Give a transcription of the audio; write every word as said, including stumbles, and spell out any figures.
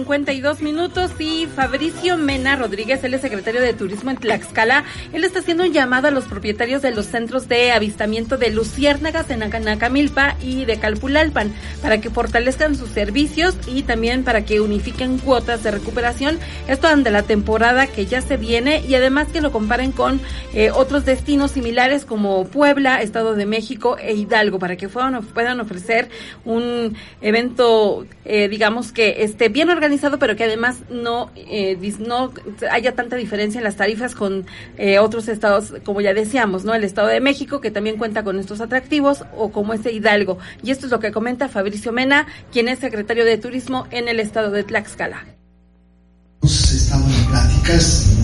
cincuenta y dos minutos y Fabricio Mena Rodríguez, él es secretario de Turismo en Tlaxcala. Él está haciendo un llamado a los propietarios de los centros de avistamiento de luciérnagas en Nacamilpa y de Calpulalpan para que fortalezcan sus servicios y también para que unifiquen cuotas de recuperación. Esto ante la temporada que ya se viene y además que lo comparen con eh, otros destinos similares como Puebla, Estado de México e Hidalgo para que puedan, puedan ofrecer un evento, eh, digamos que esté bien organizado, pero que además no, eh, no haya tanta diferencia en las tarifas con eh, otros estados, como ya decíamos, ¿no? El Estado de México, que también cuenta con estos atractivos, o como este Hidalgo. Y esto es lo que comenta Fabricio Mena, quien es secretario de Turismo en el estado de Tlaxcala. Estamos en pláticas